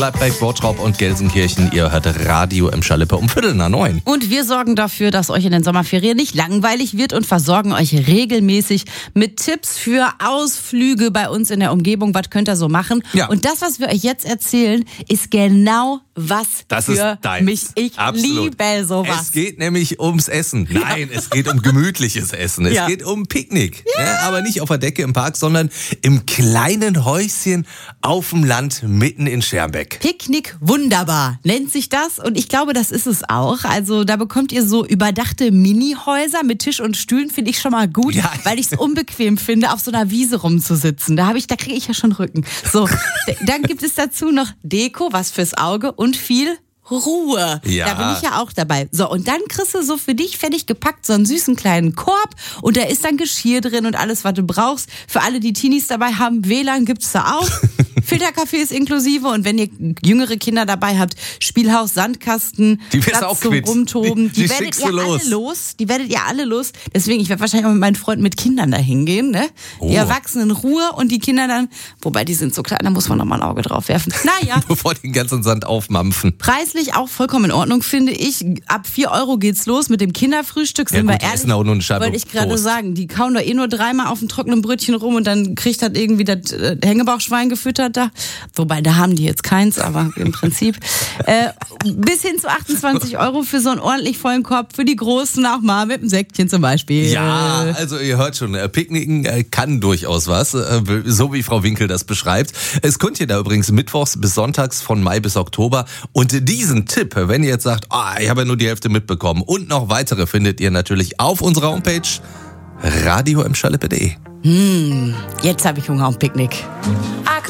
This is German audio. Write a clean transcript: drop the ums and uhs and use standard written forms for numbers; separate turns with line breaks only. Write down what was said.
Gladbeck, Wortraub und Gelsenkirchen. Ihr hört Radio im Schalippe um 8:45.
Und wir sorgen dafür, dass euch in den Sommerferien nicht langweilig wird und versorgen euch regelmäßig mit Tipps für Ausflüge bei uns in der Umgebung. Was könnt ihr so machen?
Ja.
Und das, was wir euch jetzt erzählen, ist genau was
Das
für
ist deins.
mich. Ich
Absolut.
liebe sowas.
Es geht nämlich ums Essen. Nein, es geht um gemütliches Essen. Es geht um Picknick. Ja, aber nicht auf der Decke im Park, sondern im kleinen Häuschen auf dem Land mitten in Schermbeck.
Picknick wunderbar nennt sich das und ich glaube, das ist es auch. Also da bekommt ihr so überdachte Mini-Häuser mit Tisch und Stühlen, finde ich schon mal gut,
Ja.
weil ich es unbequem finde, auf so einer Wiese rumzusitzen. Da kriege ich ja schon Rücken. So, dann gibt es dazu noch Deko, was fürs Auge und viel Ruhe.
Ja.
Da bin ich ja auch dabei. So, und dann kriegst du so für dich fertig gepackt so einen süßen kleinen Korb und da ist dann Geschirr drin und alles, was du brauchst. Für alle, die Teenies dabei haben, WLAN gibt's da auch. Filterkaffee ist inklusive und wenn ihr jüngere Kinder dabei habt, Spielhaus, Sandkasten,
Die wirst du
Platz
auch
zum
quitt.
Rumtoben.
Die
werdet
schickst
ihr
du los.
alle los. Die werdet ihr alle los. Deswegen, ich werde wahrscheinlich auch mit meinen Freunden mit Kindern da hingehen. Ne?
Oh.
Die Erwachsenen in Ruhe und die Kinder dann, wobei die sind so klein, da muss man noch mal ein Auge drauf werfen. Naja.
Bevor die den ganzen Sand aufmampfen.
Preislich auch vollkommen in Ordnung, finde ich. Ab 4 € geht's los mit dem Kinderfrühstück. Sind
Ja,
wir
gut, die
ehrlich?
essen auch nur eine Scheibe
Wollte ich gerade
Toast.
sagen. Die kauen doch nur 3-mal auf dem trockenen Brötchen rum und dann kriegt das irgendwie das Hängebauchschwein gefüttert da. Wobei, da haben die jetzt keins, aber im Prinzip. Bis hin zu 28 € für so einen ordentlich vollen Korb. Für die Großen auch mal mit einem Säckchen zum Beispiel.
Ja, also ihr hört schon, Picknicken kann durchaus was, so wie Frau Winkel das beschreibt. Es könnt ihr da übrigens mittwochs bis sonntags von Mai bis Oktober. Und diesen Tipp, wenn ihr jetzt sagt, ich habe ja nur die Hälfte mitbekommen und noch weitere findet ihr natürlich auf unserer Homepage radioimschalippe.de.
Jetzt habe ich Hunger auf ein Picknick.